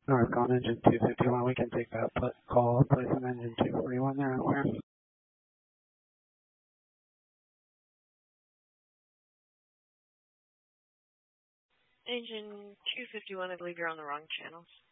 Northbound engine 251, we can take that call, place an engine 241 there, where? Engine 251, I believe you're on the wrong channels.